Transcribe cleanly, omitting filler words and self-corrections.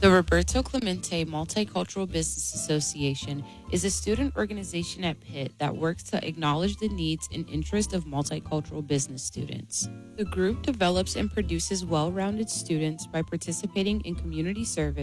The Roberto Clemente Multicultural Business Association is a student organization at Pitt that works to acknowledge the needs and interests of multicultural business students. The group develops and produces well rounded students by participating in community service